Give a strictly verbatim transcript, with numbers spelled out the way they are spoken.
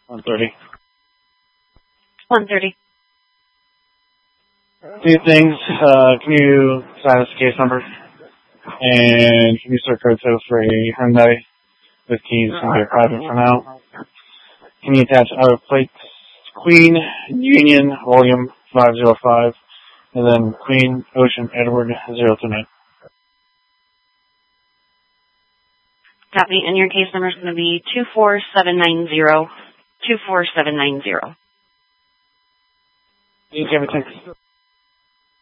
one thirty. one thirty. Two things. Uh, can you sign us the case number? And can you start code so for a Hyundai with keys and be private for now? Can you attach auto plates? Queen, Union, Volume five oh five, and then Queen, Ocean, Edward, zero two nine. Copy, and your case number is going to be two four seven nine zero. two four seven nine zero. You have a text.